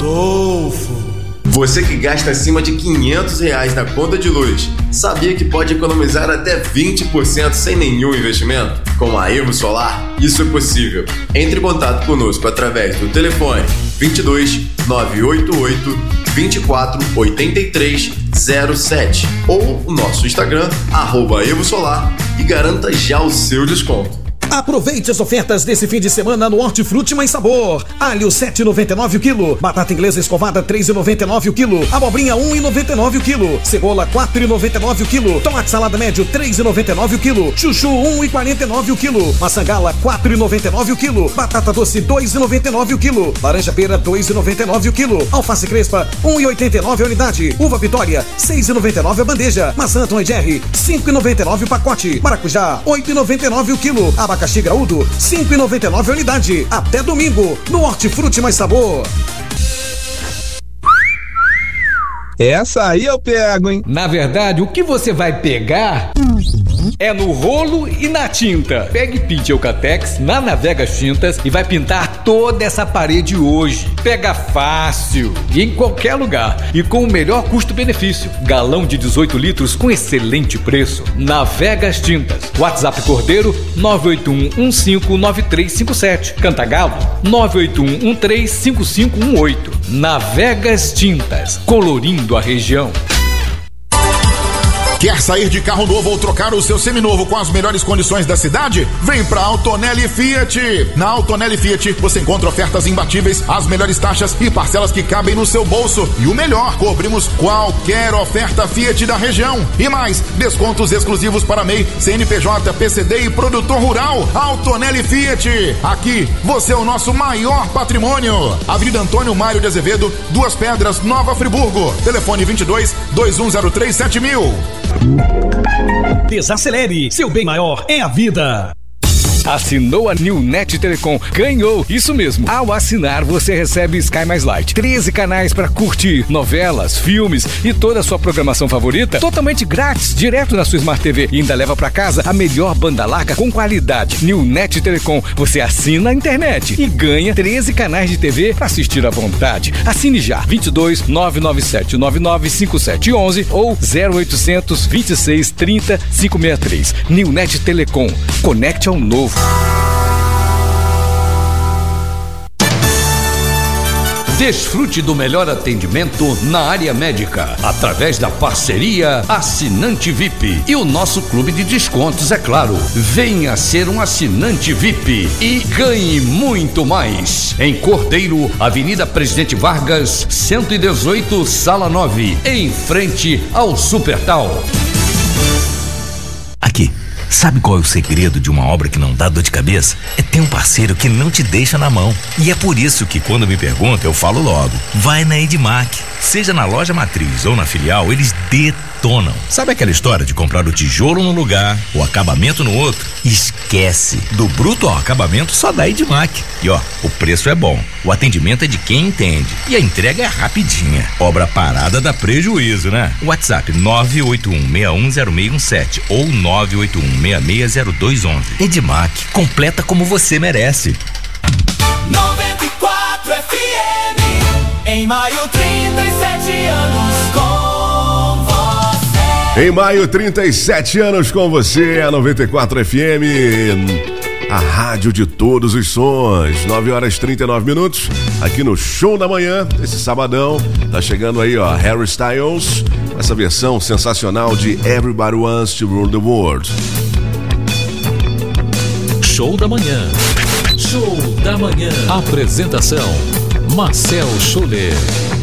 Rodolfo. Você que gasta acima de R$500 na conta de luz, sabia que pode economizar até 20% sem nenhum investimento? Com a Evo Solar, isso é possível. Entre em contato conosco através do telefone 22 988 24 83 07 ou o nosso Instagram, @EvoSolar, e garanta já o seu desconto. Aproveite as ofertas desse fim de semana no Hortifruti Mais Sabor. Alho 7,99 o quilo, batata inglesa escovada 3,99 o quilo, abobrinha 1,99 o quilo, cebola 4,99 o quilo, tomate salada médio 3,99 o quilo, chuchu 1,49 o quilo, maçã gala 4,99 o quilo, batata doce 2,99 o quilo, laranja pera 2,99 o quilo, alface crespa 1,89 a unidade, uva vitória 6,99 a bandeja, maçã Tom & Jerry 5,99 o pacote, maracujá 8,99 o quilo, abacaxi graúdo 5,99 a unidade. Até domingo no Hortifruti Mais Sabor. Essa aí eu pego, hein? Na verdade, o que você vai pegar é no rolo e na tinta. Pegue e pinte Eucatex na Navegas Tintas e vai pintar toda essa parede hoje. Pega fácil e em qualquer lugar e com o melhor custo-benefício. Galão de 18 litros com excelente preço. Navegas Tintas. WhatsApp Cordeiro 981159357. Cantagalo 981135518. Navegas Tintas. Colorindo a região. Quer sair de carro novo ou trocar o seu seminovo com as melhores condições da cidade? Vem pra Altonelli Fiat. Na Altonelli Fiat você encontra ofertas imbatíveis, as melhores taxas e parcelas que cabem no seu bolso. E o melhor, cobrimos qualquer oferta Fiat da região. E mais, descontos exclusivos para MEI, CNPJ, PCD e produtor rural. Altonelli Fiat. Aqui, você é o nosso maior patrimônio. Avenida Antônio Mário de Azevedo, Duas Pedras, Nova Friburgo. Telefone 22 2103 7000. Desacelere, seu bem maior é a vida. Assinou a New Net Telecom, ganhou, isso mesmo. Ao assinar, você recebe Sky Mais Light, 13 canais para curtir novelas, filmes e toda a sua programação favorita, totalmente grátis, direto na sua Smart TV. E ainda leva para casa a melhor banda larga com qualidade. New Net Telecom, você assina a internet e ganha 13 canais de TV para assistir à vontade. Assine já, 22 997 99 5711 ou 0800 26 30 563. New Net Telecom, conecte ao novo. Desfrute do melhor atendimento na área médica, através da parceria Assinante VIP e o nosso clube de descontos, é claro. Venha ser um assinante VIP e ganhe muito mais. Em Cordeiro, Avenida Presidente Vargas, 118, Sala 9, em frente ao Supertal. Aqui. Sabe qual é o segredo de uma obra que não dá dor de cabeça? É ter um parceiro que não te deixa na mão. E é por isso que quando me perguntam, eu falo logo. Vai na Edmac. Seja na loja matriz ou na filial, eles detonam. Sabe aquela história de comprar o tijolo num lugar, o acabamento no outro? Esquece. Do bruto ao acabamento só dá Edmac. E ó, o preço é bom. O atendimento é de quem entende. E a entrega é rapidinha. Obra parada dá prejuízo, né? WhatsApp 981610617 ou 981660211. Edmac, completa como você merece. 94 FM. Em maio, 37 anos com você. Em maio, 37 anos com você, a 94 FM, a rádio de todos os sons. 9h39, aqui no Show da Manhã, esse sabadão. Tá chegando aí, ó, Harry Styles, essa versão sensacional de Everybody Wants to Rule the World. Show da Manhã. Show da Manhã. Apresentação: Marcel Schuller.